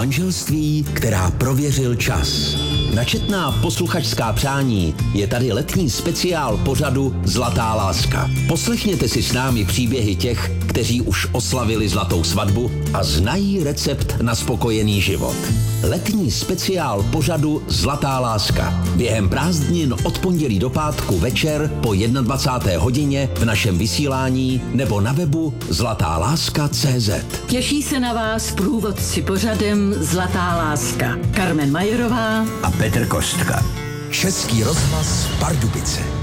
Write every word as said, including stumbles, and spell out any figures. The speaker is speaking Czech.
Manželství, která prověřil čas. Na četná posluchačská přání je tady letní speciál pořadu Zlatá láska. Poslechněte si s námi příběhy těch, kteří už oslavili zlatou svatbu a znají recept na spokojený život. Letní speciál pořadu Zlatá láska. Během prázdnin od pondělí do pátku večer po dvacáté jedné hodině v našem vysílání nebo na webu zlatá láska tečka cé zet. Těší se na vás průvodci pořadem Zlatá láska. Karmen Majerová a Petr Kostka. Český rozhlas Pardubice.